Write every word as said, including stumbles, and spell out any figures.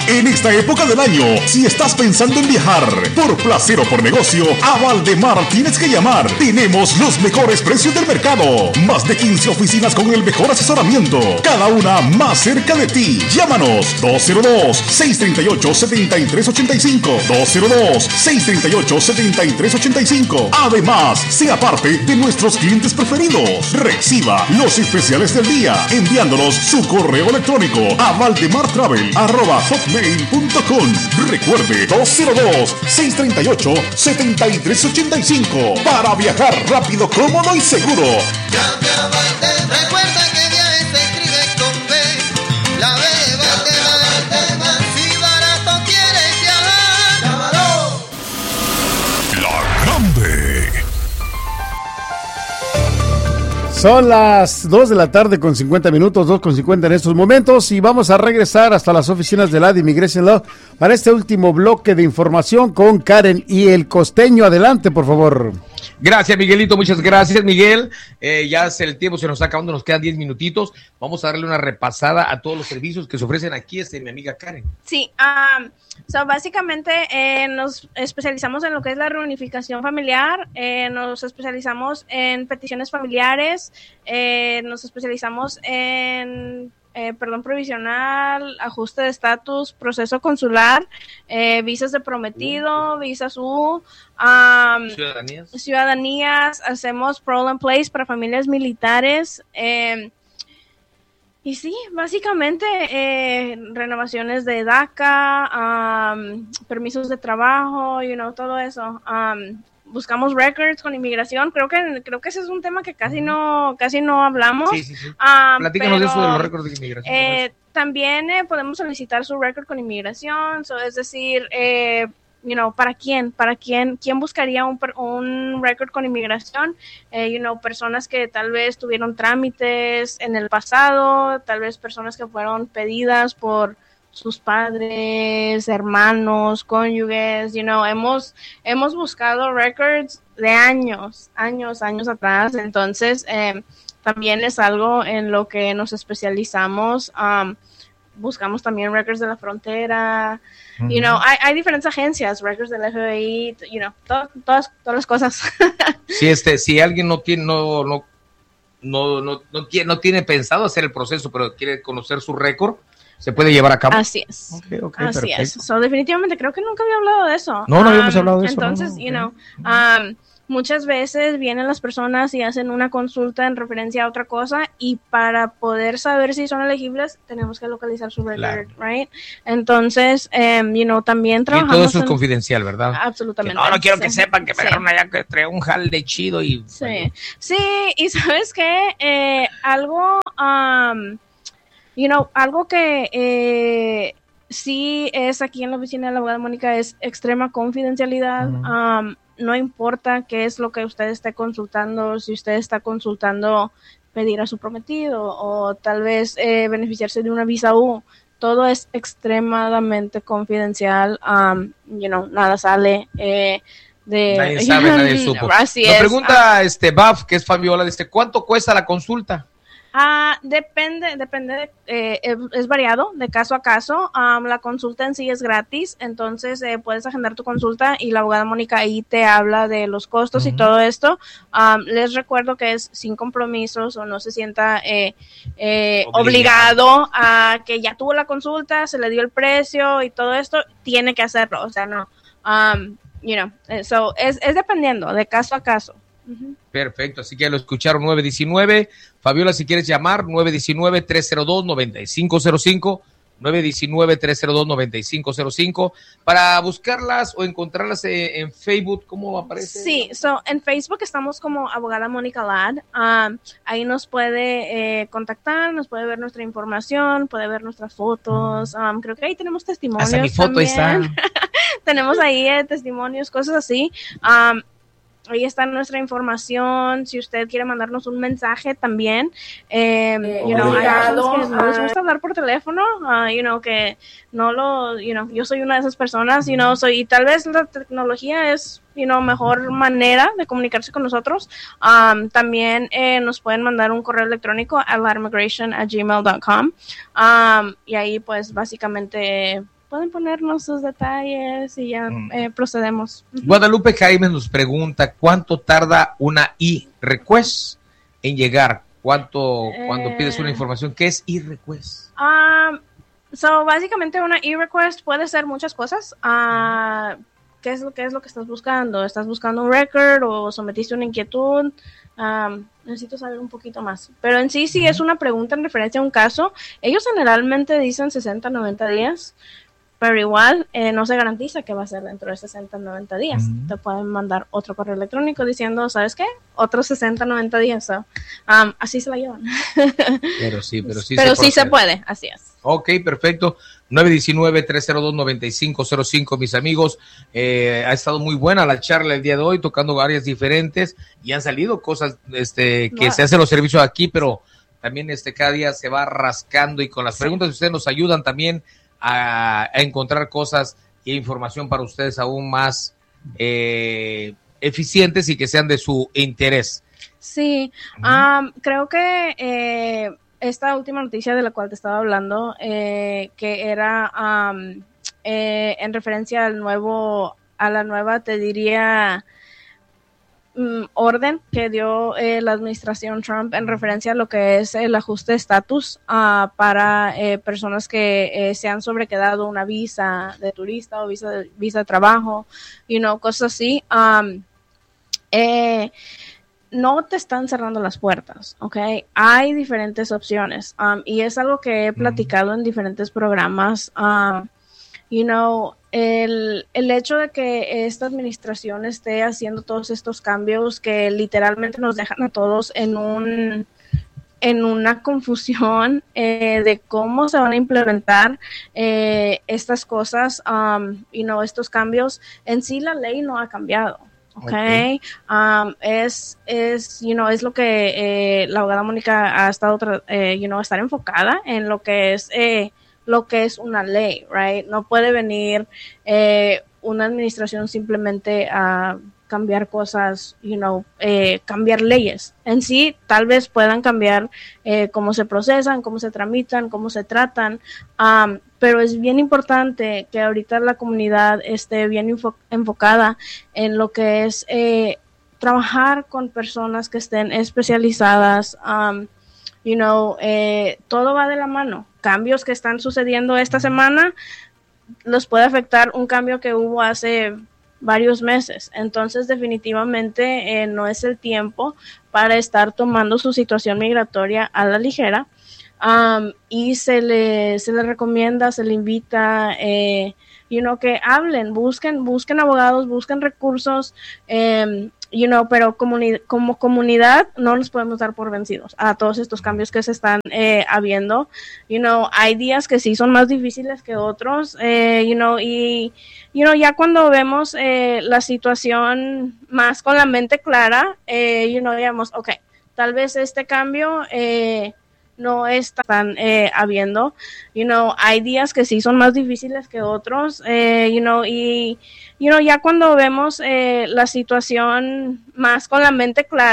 En esta época del año, si estás pensando en viajar por placer o por negocio, a Valdemar tienes que llamar. Tenemos los mejores precios del mercado. Más de quince oficinas con el mejor asesoramiento, cada una más cerca de ti. Llámanos dos cero dos, seis tres ocho, siete tres ocho cinco, dos cero dos, seis tres ocho, siete tres ocho cinco. Además, sea parte de nuestros clientes preferidos. Reciba los especiales del día enviándonos su correo electrónico a valdemartravel arroba hotmail punto com. Recuerde dos cero dos, seis tres ocho, siete tres ocho cinco para viajar rápido, cómodo y seguro. Llame a Valdemar. Recuerda que viaje se escribe con B. La B de Valdemar. Si barato quieres viajar, llámalo. La Grande. Son las dos de la tarde con cincuenta minutos, dos con cincuenta en estos momentos, y vamos a regresar hasta las oficinas de la Immigration Law para este último bloque de información con Karen y el costeño. Adelante, por favor. Gracias, Miguelito, muchas gracias, Miguel. Eh, ya se el tiempo se nos está acabando, nos quedan diez minutitos. Vamos a darle una repasada a todos los servicios que se ofrecen aquí, este, mi amiga Karen. Sí, um, so básicamente eh, nos especializamos en lo que es la reunificación familiar, eh, nos especializamos en peticiones familiares, eh, nos especializamos en... Eh, perdón provisional, ajuste de estatus, proceso consular, eh, visas de prometido, visas U, um, ciudadanías. ciudadanías, hacemos parole and place para familias militares, eh, y sí, básicamente eh, renovaciones de DACA, um, permisos de trabajo, you know, todo eso. Um, buscamos records con inmigración. Creo que creo que ese es un tema que casi no casi no hablamos. Sí, sí, sí. Um, Platícanos pero, de eso de los récords de inmigración. Eh, también eh, podemos solicitar su récord con inmigración, so, es decir, eh, you know, ¿para quién? ¿Para quién? ¿Quién buscaría un, un récord con inmigración? Eh, you know, personas que tal vez tuvieron trámites en el pasado, tal vez personas que fueron pedidas por sus padres, hermanos, cónyuges, you know, hemos, hemos buscado records de años, años, años atrás, entonces eh, también es algo en lo que nos especializamos, um, buscamos también records de la frontera, uh-huh. you know, hay, hay diferentes agencias, records del F B I, you know, to, todas, todas las cosas. Si este, si alguien no tiene, no, no, no, no, no, tiene, no tiene pensado hacer el proceso, pero quiere conocer su récord, ¿se puede llevar a cabo? Así es. Okay, okay, Así perfecto. es. So, definitivamente, creo que nunca había hablado de eso. No, no habíamos um, hablado de eso. Entonces, no, no, you okay. know, um, muchas veces vienen las personas y hacen una consulta en referencia a otra cosa y para poder saber si son elegibles tenemos que localizar su record, claro. right? Entonces, um, you know, también trabajamos. Y todo eso es en... confidencial, ¿verdad? Absolutamente. Que no, no quiero sí. que sepan que me sí. dejaron allá que trae un jale chido y... Sí, bueno. sí, y ¿sabes qué? Eh, algo... Um, You know, algo que eh, sí es aquí en la oficina de la abogada Mónica es extrema confidencialidad. Uh-huh. Um, no importa qué es lo que usted esté consultando, si usted está consultando pedir a su prometido o tal vez eh, beneficiarse de una visa U, todo es extremadamente confidencial. Um, you know, nada sale eh, de... Nadie sabe, nadie supo. Así Nos es. pregunta uh, este Baf, que es Fabiola, dice, ¿cuánto cuesta la consulta? Ah, uh, depende, depende, eh, es, es variado de caso a caso. Um, la consulta en sí es gratis, entonces eh, puedes agendar tu consulta y la abogada Mónica ahí te habla de los costos uh-huh. y todo esto. Um, les recuerdo que es sin compromisos o no se sienta eh, eh, obligado. obligado a que ya tuvo la consulta, se le dio el precio y todo esto, tiene que hacerlo, o sea, no, um, you know, so es, es dependiendo de caso a caso. Uh-huh. Perfecto, así que ya lo escucharon. Nueve diecinueve, Fabiola, si quieres llamar, nueve diecinueve, tres cero dos, nueve cinco cero cinco, nueve diecinueve, tres cero dos, nueve cinco cero cinco, para buscarlas o encontrarlas en, en Facebook. ¿Cómo aparece? Sí, so, en Facebook estamos como abogada Mónica Ladd. Um, ahí nos puede eh, contactar, nos puede ver nuestra información, puede ver nuestras fotos. Um, creo que ahí tenemos testimonios. Hasta mi foto también. está. Tenemos ahí eh, testimonios, cosas así. Um, Ahí está nuestra información. Si usted quiere mandarnos un mensaje también, eh, eh, you know, hay personas que no les gusta hablar por teléfono, uh, you know, que no lo, you know, yo soy una de esas personas, you know, soy, y tal vez la tecnología es, you know, mejor manera de comunicarse con nosotros. Um, también eh, nos pueden mandar un correo electrónico a laddimmigration at gmail dot com, um, y ahí pues básicamente pueden ponernos sus detalles y ya Mm. eh, procedemos. Ujú. Guadalupe Jaime nos pregunta, ¿cuánto tarda una e-request en llegar? ¿Cuánto, Eh. cuando pides una información? ¿Qué es e-request? Um, so, básicamente una e-request puede ser muchas cosas. Ah, ¿qué es lo que es lo que estás buscando? ¿Estás buscando un record o sometiste una inquietud? Um, necesito saber un poquito más. Pero en sí, si es una pregunta en referencia a un caso, ellos generalmente dicen sesenta, noventa días, pero igual eh, no se garantiza que va a ser dentro de sesenta, noventa días. Ujú. Te pueden mandar otro correo electrónico diciendo, ¿sabes qué? Otros sesenta, noventa días. So, um, así se la llevan. Pero sí, pero sí pero se sí se procede. puede, así es. Ok, perfecto. nueve uno nueve, tres cero dos, nueve cinco cero cinco, mis amigos. Eh, ha estado muy buena la charla el día de hoy, tocando áreas diferentes y han salido cosas este, que Wow. se hacen los servicios aquí, pero también este, cada día se va rascando y con las Sí. preguntas de ustedes nos ayudan también a, a encontrar cosas e información para ustedes aún más eh, eficientes y que sean de su interés. Sí, um, creo que eh, esta última noticia de la cual te estaba hablando, eh, que era um, eh, en referencia al nuevo, a la nueva, te diría, mm, orden que dio eh, la administración Trump en referencia a lo que es el ajuste de estatus ah, para eh, personas que eh, se han sobrequedado una visa de turista o visa de, visa de trabajo, you know, cosas así. Um, eh, no te están cerrando las puertas, ¿ok? Hay diferentes opciones um, y es algo que he platicado en diferentes programas. Um, you know, el, el hecho de que esta administración esté haciendo todos estos cambios que literalmente nos dejan a todos en un en una confusión eh, de cómo se van a implementar eh, estas cosas, um, you know, estos cambios. En sí la ley no ha cambiado. Okay, um, es, es, you know, es lo que eh, la abogada Mónica ha estado, eh, you know, estar enfocada en lo que es, eh, lo que es una ley, right? No puede venir eh, una administración simplemente a cambiar cosas, you know, eh, cambiar leyes. En sí, tal vez puedan cambiar eh, cómo se procesan, cómo se tramitan, cómo se tratan, um, pero es bien importante que ahorita la comunidad esté bien enfo- enfocada en lo que es eh, trabajar con personas que estén especializadas, um, you know, eh, todo va de la mano. Cambios que están sucediendo esta semana los puede afectar un cambio que hubo hace varios meses. Entonces, definitivamente eh, no es el tiempo para estar tomando su situación migratoria a la ligera. Um, y se le, se le recomienda, se le invita, eh, you know, que hablen, busquen, busquen abogados, busquen recursos, eh, you know, pero comuni- como comunidad no nos podemos dar por vencidos a todos estos cambios que se están eh, habiendo. You know, hay días que sí son más difíciles que otros, eh, you know, y you know, ya cuando vemos eh, la situación más con la mente clara, eh, you know, digamos, ok, tal vez este cambio eh, no están eh, habiendo, you know, hay días que sí son más difíciles que otros, eh, you know, y, you know, ya cuando vemos eh, la situación más con la mente clara,